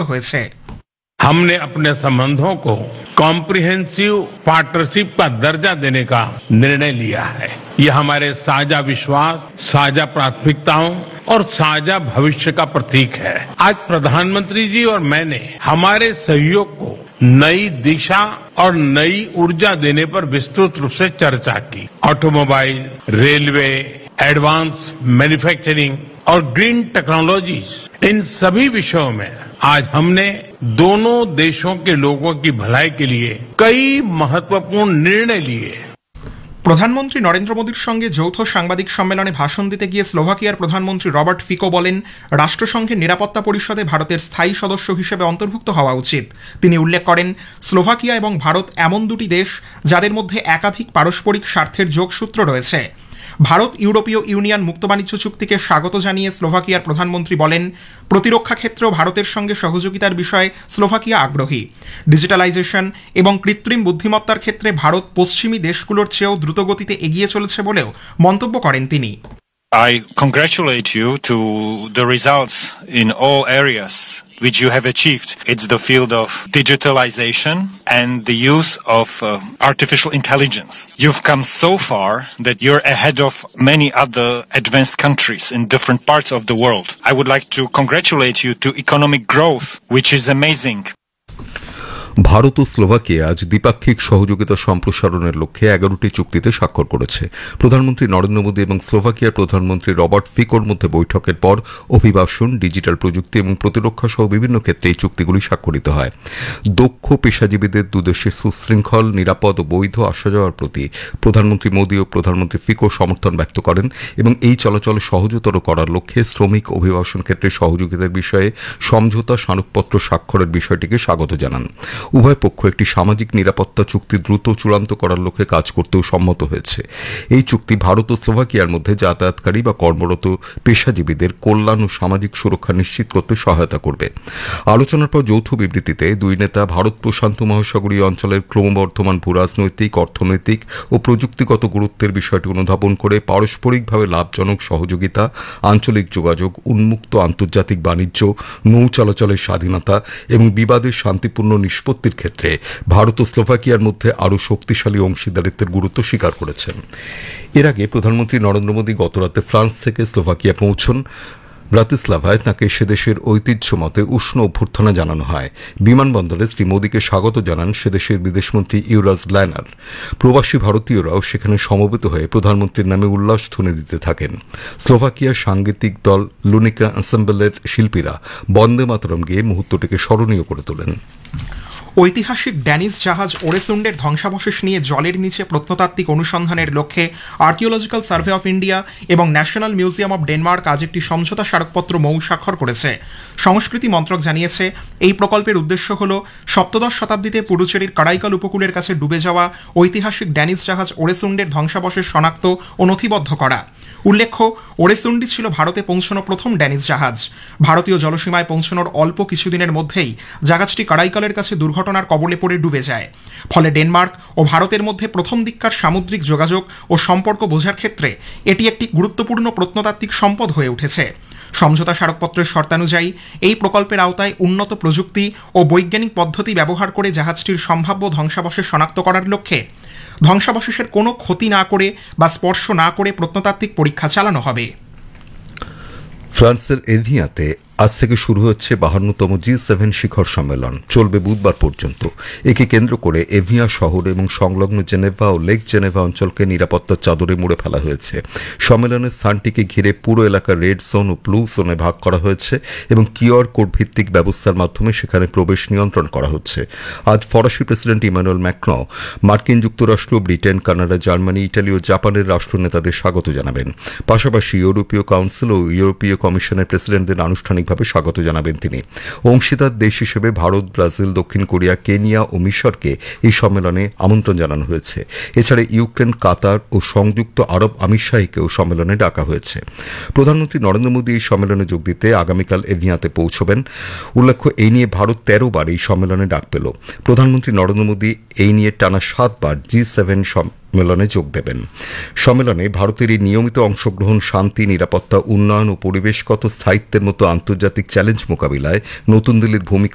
হয়েছে। हमने अपने संबंधों को कॉम्प्रिहेंसिव पार्टनरशिप का दर्जा देने का निर्णय लिया है। ये हमारे साझा विश्वास, साझा प्राथमिकताओं और साझा भविष्य का प्रतीक है। आज प्रधानमंत्री जी और मैंने हमारे सहयोग को नई दिशा और नई ऊर्जा देने पर विस्तृत रूप से चर्चा की। ऑटोमोबाइल, रेलवे, एडवांस मैन्युफैक्चरिंग और ग्रीन टेक्नोलॉजीज, इन सभी विषयों में आज हमने दोनों देशों के लोगों की भलाई के लिए कई महत्वपूर्ण निर्णय लिए। প্রধানমন্ত্রী নরেন্দ্র মোদীর সঙ্গে যৌথ সাংবাদিক সম্মেলনে ভাষণ দিতে গিয়ে স্লোভাকিয়ার প্রধানমন্ত্রী রবার্ট ফিকো বলেন, রাষ্ট্রসংঘের নিরাপত্তা পরিষদে ভারতের স্থায়ী সদস্য হিসেবে অন্তর্ভুক্ত হওয়া উচিত। তিনি উল্লেখ করেন, স্লোভাকিয়া এবং ভারত এমন দুটি দেশ যাদের মধ্যে একাধিক পারস্পরিক স্বার্থের যোগসূত্র রয়েছে। ভারত ইউরোপীয় ইউনিয়ন মুক্ত বাণিজ্য চুক্তিকে স্বাগত জানিয়ে স্লোভাকিয়ার প্রধানমন্ত্রী বলেন, প্রতিরক্ষা ক্ষেত্রেও ভারতের সঙ্গে সহযোগিতার বিষয়ে স্লোভাকিয়া আগ্রহী। ডিজিটালাইজেশন এবং কৃত্রিম বুদ্ধিমত্তার ক্ষেত্রে ভারত পশ্চিমী দেশগুলোর চেয়েও দ্রুতগতিতে এগিয়ে চলেছে বলেও মন্তব্য করেন তিনি। I congratulate you to the results in all areas which you have achieved. It's the field of digitalization and the use of artificial intelligence. You've come so far that you're ahead of many other advanced countries in different parts of the world. I would like to congratulate you to economic growth, which is amazing. Bharat O Slovakia আজ দ্বিপাক্ষিক সহযোগিতা সম্প্রসারণের লক্ষ্যে 11টি চুক্তিতে স্বাক্ষর করেছে। প্রধানমন্ত্রী নরেন্দ্র মোদী এবং স্লোভাকিয়ার প্রধানমন্ত্রী রবার্ট ফিকোর মধ্যে বৈঠকের পর অভিবাসন, ডিজিটাল প্রযুক্তি এবং প্রতিরক্ষা সহ বিভিন্ন ক্ষেত্রে এই চুক্তিগুলি স্বাক্ষরিত হয়। দক্ষ পেশাজীবীদের দুদেশের সুশৃঙ্খল, নিরাপদ ও বৈধ আসা যাওয়ার প্রতি প্রধানমন্ত্রী মোদী ও প্রধানমন্ত্রী ফিকো সমর্থন ব্যক্ত করেন এবং এই চলাচল সহজতর করার লক্ষ্যে শ্রমিক অভিবাসন ক্ষেত্রে সহযোগিতার বিষয়ে সমঝোতা স্মারকপত্র স্বাক্ষরের বিষয়টিকে স্বাগত জানান। উভয় পক্ষ একটি সামাজিক নিরাপত্তা চুক্তি দ্রুত চূড়ান্ত করার লক্ষ্যে কাজ করতেও সম্মত হয়েছে। এই চুক্তি ভারত ও স্লোভাকিয়ার মধ্যে যাতায়াতকারী বা কর্মরত পেশাজীবীদের কল্যাণ ও সামাজিক সুরক্ষা নিশ্চিত করতে সহায়তা করবে। আলোচনার পর যৌথ বিবৃতিতে দুই নেতা ভারত প্রশান্ত মহাসাগরীয় অঞ্চলের ক্রমবর্ধমান ভূরাজনৈতিক, অর্থনৈতিক ও প্রযুক্তিগত গুরুত্বের বিষয়টি অনুধাবন করে পারস্পরিকভাবে লাভজনক সহযোগিতা, আঞ্চলিক যোগাযোগ, উন্মুক্ত আন্তর্জাতিক বাণিজ্য, নৌ চলাচলের স্বাধীনতা এবং বিবাদের শান্তিপূর্ণ নিষ্পত্তির ক্ষেত্রে ভারত ও স্লোভাকিয়ার মধ্যে আরও শক্তিশালী অংশীদারিত্বের গুরুত্ব স্বীকার করেছেন। এর আগে প্রধানমন্ত্রী নরেন্দ্র মোদী গতরাতে ফ্রান্স থেকে স্লোভাকিয়া পৌঁছন। ব্রাতিস্লাভায় তাঁকে সেদেশের ঐতিহ্য মতে উষ্ণ অভ্যর্থনা জানানো হয়। বিমানবন্দরে শ্রী মোদীকে স্বাগত জানান সেদেশের বিদেশমন্ত্রী ইউরাজ ল্যানার। প্রবাসী ভারতীয়রাও সেখানে সমবেত হয়ে প্রধানমন্ত্রীর নামে উল্লাসধ্বনি দিতে থাকেন। স্লোভাকিয়ার সাংগীতিক দল লুনিকা অ্যাসেম্বলের শিল্পীরা বন্দে মাতরম গিয়ে মুহূর্তটিকে স্মরণীয় করে তোলেন। ঐতিহাসিক ড্যানিশ জাহাজ ওরেসুন্ডের ধ্বংসাবশেষ নিয়ে জলের নিচে প্রত্নতাত্ত্বিক অনুসন্ধানের লক্ষ্যে আর্কিওলজিক্যাল সার্ভে অফ ইন্ডিয়া এবং ন্যাশনাল মিউজিয়াম অব ডেনমার্ক আজ একটি সমঝোতা স্মারকপত্র মৌ স্বাক্ষর করেছে। সংস্কৃতি মন্ত্রক জানিয়েছে, এই প্রকল্পের উদ্দেশ্য হল সপ্তদশ শতাব্দীতে পুডুচেরির কারাইকাল উপকূলের কাছে ডুবে যাওয়া ঐতিহাসিক ড্যানিশ জাহাজ ওরেসুন্ডের ধ্বংসাবশেষ শনাক্ত ও নথিবদ্ধ করা। উল্লেখ্য, ওরেসুন্ডি ছিল ভারতে পৌঁছানো প্রথম ড্যানিশ জাহাজ। ভারতীয় জলসীমায় পৌঁছানোর অল্প কিছুদিনের মধ্যেই জাহাজটি কারাইকালের কাছে দুর্ঘটনার কবলে পড়ে ডুবে যায়। ফলে ডেনমার্ক ও ভারতের মধ্যে প্রথম দিককার সামুদ্রিক যোগাযোগ ও সম্পর্ক বোঝার ক্ষেত্রে এটি একটি গুরুত্বপূর্ণ প্রত্নতাত্ত্বিক সম্পদ হয়ে উঠেছে। সমঝোতা স্মারকপত্রের শর্তানুযায়ী এই প্রকল্পের আওতায় উন্নত প্রযুক্তি ও বৈজ্ঞানিক পদ্ধতি ব্যবহার করে জাহাজটির সম্ভাব্য ধ্বংসাবশেষ শনাক্ত করার লক্ষ্যে ধ্বংসাবশেষের কোনো ক্ষতি না করে বা স্পর্শ না করে প্রত্নতাত্ত্বিক পরীক্ষা চালানো হবে। ফ্রান্সের এভিয়াতে আজ থেকে শুরু হচ্ছে 52তম G7 শিখর সম্মেলন, চলবে বুধবার পর্যন্ত। একে কেন্দ্র করে এভিয়া শহর এবং সংলগ্ন জেনেভা ও লেক জেনেভা অঞ্চলকে নিরাপত্তার চাদরে মুড়ে ফেলা হয়েছে। সম্মেলনের স্থানটিকে ঘিরে পুরো এলাকা রেড জোন ও ব্লু জোনে ভাগ করা হয়েছে এবং কিউআর কোড ভিত্তিক ব্যবস্থার মাধ্যমে সেখানে প্রবেশ নিয়ন্ত্রণ করা হচ্ছে। আজ ফরাসি প্রেসিডেন্ট ইমানুয়েল ম্যাক্রন মার্কিন যুক্তরাষ্ট্র, ব্রিটেন, কানাডা, জার্মানি, ইটালি ও জাপানের রাষ্ট্রনেতাদের স্বাগত জানাবেন। পাশাপাশি ইউরোপীয় কাউন্সিল ও ইউরোপীয় কমিশনের প্রেসিডেন্টদের আনুষ্ঠানিক স্বাগত জানাবেন তিনি। অংশীদার দেশ হিসেবে ভারত, ব্রাজিল, দক্ষিণ কোরিয়া, কেনিয়া ও মিশরকে এই সম্মেলনে আমন্ত্রণ জানানো হয়েছে। এছাড়া ইউক্রেন, কাতার ও সংযুক্ত আরব আমিরশাহীকেও সম্মেলনে ডাকা হয়েছে। প্রধানমন্ত্রী নরেন্দ্র মোদী এই সম্মেলনে যোগ দিতে আগামীকাল এভিয়াতে পৌঁছবেন। উল্লেখ্য, এই নিয়ে ভারত 13 বার এই সম্মেলনে ডাক পেল। প্রধানমন্ত্রী নরেন্দ্র মোদী এই নিয়ে টানা 7 বার G7 সম্মেলনে যোগ দেবেন। সম্মেলনে ভারতের এই নিয়মিত অংশগ্রহণ শান্তি, নিরাপত্তা, উন্নয়ন ও পরিবেশগত স্থায়িত্বের মতো আন্তর্জাতিক চ্যালেঞ্জ মোকাবিলায় নতুন দিল্লির ভূমিকা